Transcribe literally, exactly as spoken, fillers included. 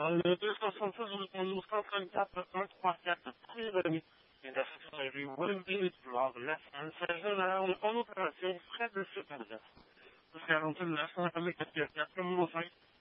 Dans le deux cent soixante-seize, je conduis cent trente-quatre, un trois quatre, prévenu. Et d'association rue Wembley, lors de la semaine générale en opération frais de supervision. Vous garantir de la semaine avec la pièce quatre, mon cinq.